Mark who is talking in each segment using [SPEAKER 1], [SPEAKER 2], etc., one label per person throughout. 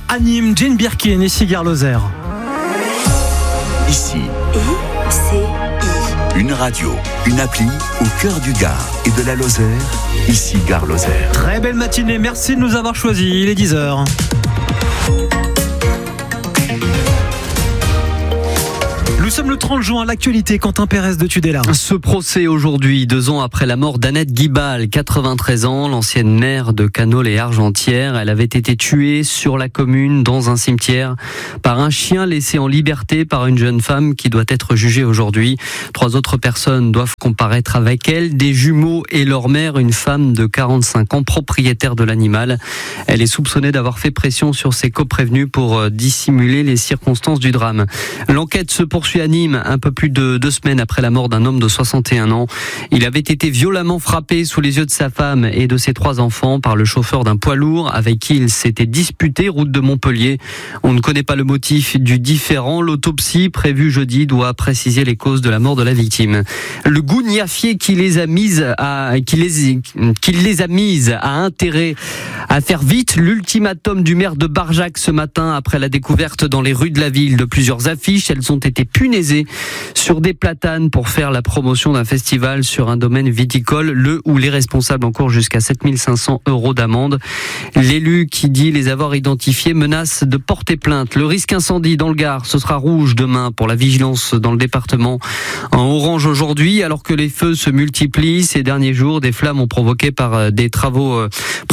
[SPEAKER 1] Nîmes, Jane Birkin, ici Gare Lozère.
[SPEAKER 2] Ici, une radio, une appli au cœur du Gard et de la Lozère. Ici Gare Lozère.
[SPEAKER 1] Très belle matinée, merci de nous avoir choisis. Il est 10h. Nous sommes le 30 juin, l'actualité, Quentin Pérez de Tudela.
[SPEAKER 3] Ce procès aujourd'hui, 2 ans après la mort d'Annette Guibal, 93 ans, l'ancienne maire de Canole et Argentière. Elle avait été tuée sur la commune, dans un cimetière, par un chien laissé en liberté par une jeune femme qui doit être jugée aujourd'hui. 3 autres personnes doivent comparaître avec elle, des jumeaux et leur mère, une femme de 45 ans, propriétaire de l'animal. Elle est soupçonnée d'avoir fait pression sur ses coprévenus pour dissimuler les circonstances du drame. L'enquête se poursuit à Nîmes, un peu plus de 2 semaines après la mort d'un homme de 61 ans. Il avait été violemment frappé sous les yeux de sa femme et de ses 3 enfants par le chauffeur d'un poids lourd avec qui il s'était disputé route de Montpellier. On ne connaît pas le motif du différend. L'autopsie prévue jeudi doit préciser les causes de la mort de la victime. Le gougnafier qui les a mises à intérêt à faire vite, l'ultimatum du maire de Barjac ce matin après la découverte dans les rues de la ville de plusieurs affiches. Elles ont été punaisées sur des platanes pour faire la promotion d'un festival sur un domaine viticole, le ou les responsables encourent jusqu'à 7 500 € d'amende. L'élu qui dit les avoir identifiés menace de porter plainte. Le risque incendie dans le Gard, ce sera rouge demain pour la vigilance dans le département. En orange aujourd'hui, alors que les feux se multiplient ces derniers jours, des flammes ont provoqué par des travaux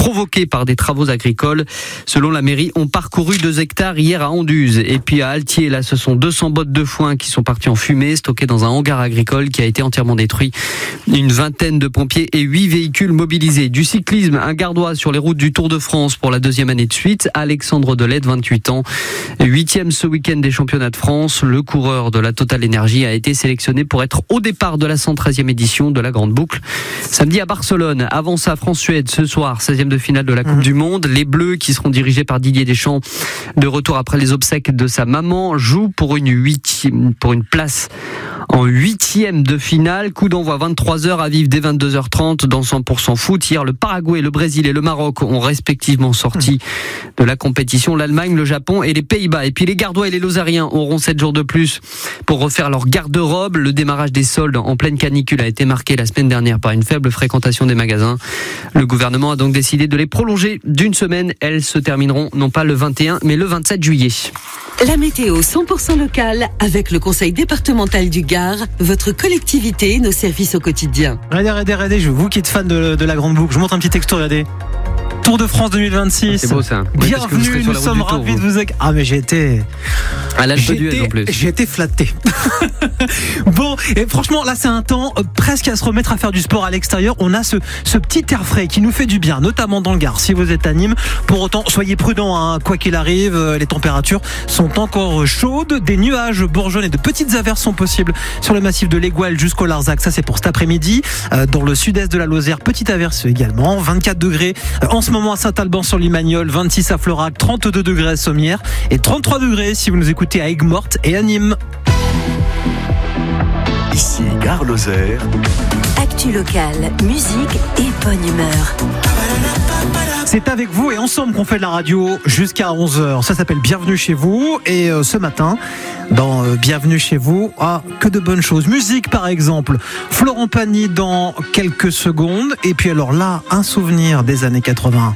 [SPEAKER 3] agricoles. Selon la mairie, on parcouru 2 hectares hier à Anduze. Et puis à Altier, là, ce sont 200 bottes de foin qui sont parties en fumée, stockées dans un hangar agricole qui a été entièrement détruit. Une vingtaine de pompiers et 8 véhicules mobilisés. Du cyclisme, un Gardois sur les routes du Tour de France pour la 2e année de suite. Alexandre Delette, 28 ans. 8e ce week-end des championnats de France. Le coureur de la Total Energy a été sélectionné pour être au départ de la 113e édition de la Grande Boucle. Samedi à Barcelone. Avant ça, France-Suède ce soir, 16e de finale de la Coupe du Monde. Les Bleus, qui seront dirigés par Didier Deschamps, de retour après les obsèques de sa maman, jouent pour une place en 8e de finale. Coup d'envoi 23h à vivre dès 22h30 dans 100% foot. Hier, le Paraguay, le Brésil et le Maroc ont respectivement sorti de la compétition. L'Allemagne, le Japon et les Pays-Bas. Et puis les Gardois et les Lozériens auront 7 jours de plus pour refaire leur garde-robe. Le démarrage des soldes en pleine canicule a été marqué la semaine dernière par une faible fréquentation des magasins. Le gouvernement a donc décidé de les prolonger d'1 semaine. Elles se termineront non pas le 21 mais le 27 juillet.
[SPEAKER 4] La météo 100% locale avec le conseil départemental du Gard, votre collectivité, nos services au quotidien.
[SPEAKER 1] Regardez, vous qui êtes fan de la Grande Boucle, je montre un petit texto, regardez. Tour de France 2026.
[SPEAKER 3] C'est beau ça.
[SPEAKER 1] Bienvenue, nous sommes ravis de vous accueillir. Ah mais j'ai été
[SPEAKER 3] à l'âge d'huile en plus.
[SPEAKER 1] J'ai été flatté. Bon, et franchement là c'est un temps presque à se remettre à faire du sport à l'extérieur. On a ce petit air frais qui nous fait du bien, notamment dans le Gard. Si vous êtes à Nîmes, pour autant soyez prudents, hein. Quoi qu'il arrive, les températures sont encore chaudes. Des nuages bourgeonnent et de petites averses sont possibles sur le massif de l'Égual jusqu'au Larzac. Ça c'est pour cet après-midi. Dans le sud-est de la Lozère, petite averse également. 24 degrés en ce moment à Saint-Alban-sur-Limagnol, 26 à Florac, 32 degrés à Sommières et 33 degrés si vous nous écoutez à Aigues-Mortes et à Nîmes.
[SPEAKER 2] Ici Gare Lozère.
[SPEAKER 4] Actu locale, musique et bonne humeur.
[SPEAKER 1] C'est avec vous et ensemble qu'on fait de la radio jusqu'à 11h. Ça s'appelle Bienvenue chez vous. Et ce matin, dans Bienvenue chez vous, que de bonnes choses. Musique par exemple. Florent Pagny dans quelques secondes. Et puis alors là, un souvenir des années 80.